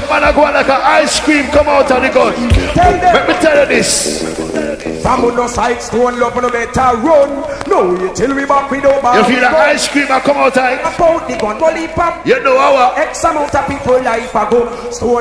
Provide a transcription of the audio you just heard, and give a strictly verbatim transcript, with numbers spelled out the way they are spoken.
man I go like an ice cream come out of the gun. Let me tell you this. Some no side stone love no better run. No, you till we back with no bar. You feel the ice cream I come out of it? About the gun, bully pop. You know our X amount of people life ago. Stone